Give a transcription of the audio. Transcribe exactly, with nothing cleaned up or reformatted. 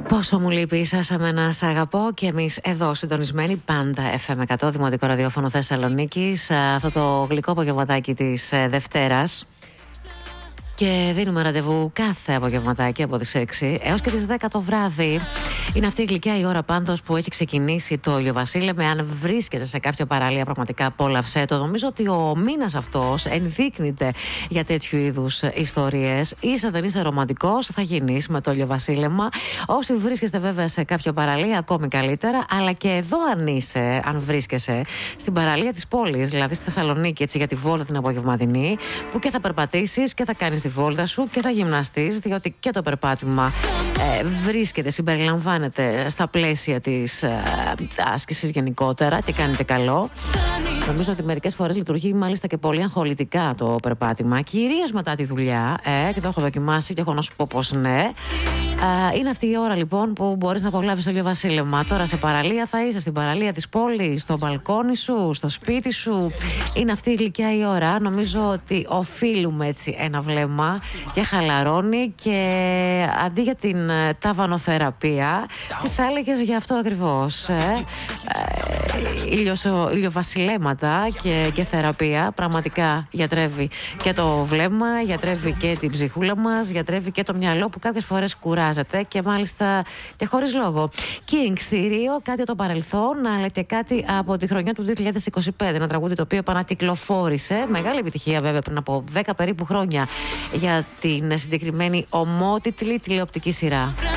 Πόσο μου λείπει, Σάσα Μένα, σ' αγαπώ. Και εμείς εδώ συντονισμένοι, πάντα εφ εμ εκατό, Δημοτικό Ραδιόφωνο Θεσσαλονίκης, αυτό το γλυκό απογευματάκι της Δευτέρας. Και δίνουμε ραντεβού κάθε απογευματάκι από τις έξι έως και τις δέκα το βράδυ. Είναι αυτή η γλυκιά η ώρα πάντως που έχει ξεκινήσει το ηλιοβασίλεμε. Αν βρίσκεσαι σε κάποια παραλία, πραγματικά απόλαυσέ το. Νομίζω ότι ο μήνας αυτός ενδείκνυται για τέτοιου είδους ιστορίες. Είσαι δεν είσαι ρομαντικός, θα γίνεις με το ηλιοβασίλεμα. Όσοι βρίσκεστε βέβαια σε κάποια παραλία, ακόμη καλύτερα. Αλλά και εδώ, αν είσαι, αν βρίσκεσαι στην παραλία της πόλης, δηλαδή στη Θεσσαλονίκη, έτσι για τη βόλτα την απογευματινή, που και θα περπατήσεις και θα κάνεις τη βόλτα σου και θα γυμναστείς, διότι και το περπάτημα ε, βρίσκεται, συμπεριλαμβάνεται στα πλαίσια της ε, άσκησης γενικότερα και κάνετε καλό. Νομίζω ότι μερικές φορές λειτουργεί μάλιστα και πολύ αγχολητικά το περπάτημα, κυρίως μετά τη δουλειά, ε, και το έχω δοκιμάσει και έχω να σου πω πως ναι. Uh, είναι αυτή η ώρα λοιπόν που μπορείς να απολαύσεις το ηλιοβασίλεμα. Τώρα σε παραλία θα είσαι, στην παραλία της πόλης, στο μπαλκόνι σου, στο σπίτι σου. Είναι αυτή η γλυκιά η ώρα. Νομίζω ότι οφείλουμε έτσι ένα βλέμμα και χαλαρώνει. Και αντί για την ταβανοθεραπεία, τι θα έλεγες για αυτό ακριβώς, ε? ε, ηλιοσο, ηλιοβασιλέματα και, και θεραπεία. Πραγματικά γιατρεύει και το βλέμμα, γιατρεύει και την ψυχούλα μας, γιατρεύει και το μυαλό που κάποιες φορές κουράζει. Και μάλιστα και χωρίς λόγο. Kings θηρίο, κάτι από το παρελθόν, αλλά και κάτι από τη χρονιά του δύο χιλιάδες είκοσι πέντε. Ένα τραγούδι το οποίο επανακυκλοφόρησε. Μεγάλη επιτυχία βέβαια πριν από δέκα περίπου χρόνια για την συγκεκριμένη ομότιτλη τηλεοπτική σειρά.